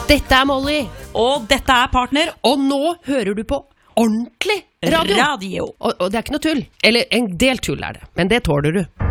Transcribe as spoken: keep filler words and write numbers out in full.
Dette er Molly, Og dette er Partner og nå hører du på ordentlig radio. Radio. Og, og det er ikke noe tull. Eller en del tull er det, men det tåler du.